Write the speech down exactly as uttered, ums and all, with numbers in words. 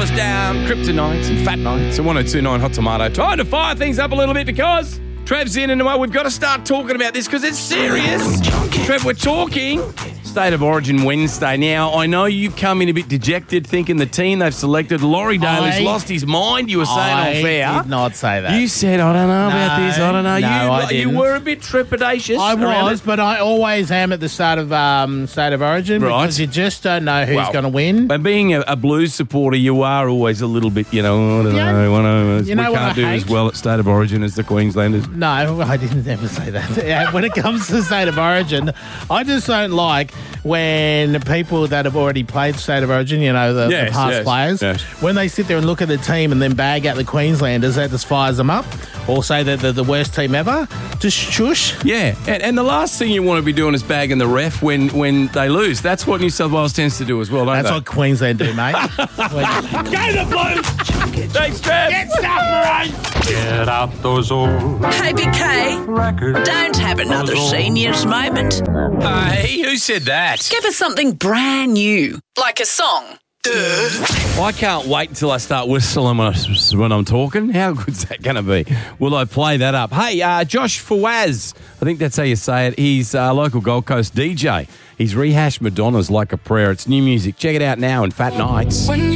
us down, Kryptonites and Fat Nights and one oh two point nine Hot Tomato. Time to fire things up a little bit because Trev's in and well, we've got to start talking about this because it's serious. Trev, we're talking State of Origin Wednesday. Now, I know you come in a bit dejected thinking the team they've selected, Laurie Dale, has lost his mind. You were saying I on fair. I did not say that. You said, I don't know about No, this, I don't know. no, you, I you didn't. were a bit trepidatious. I around was, it. but I always am at the start of um, State of Origin Right. because you just don't know who's Well, going to win. But being a, a Blues supporter, you are always a little bit, you know, I don't Yeah. know, I know, You know we what can't I do as hate? well at State of Origin as the Queenslanders. No, I didn't ever say that. Yeah, when it comes to State of Origin, I just don't like when people that have already played State of Origin, you know, the, Yes, the past yes, players, yes. when they sit there and look at the team and then bag out the Queenslanders, that just fires them up. Or say that they're the worst team ever. Just shush. Yeah, and, and the last thing you want to be doing is bagging the ref when, when they lose. That's what New South Wales tends to do as well, don't That's they? what Queensland do, mate. When- Go the Blues! Thanks, Trev! Get stuff, Maroon! Get out those old Hey, B K, records. don't have another seniors moment. Hey, who said that? Give us something brand new, like a song. I can't wait until I start whistling when, I, when I'm talking. How good's that going to be? Will I play that up? Hey, uh, Josh Fawaz, I think that's how you say it. He's a local Gold Coast D J. He's rehashed Madonna's Like a Prayer. It's new music. Check it out now in Fat Nights. When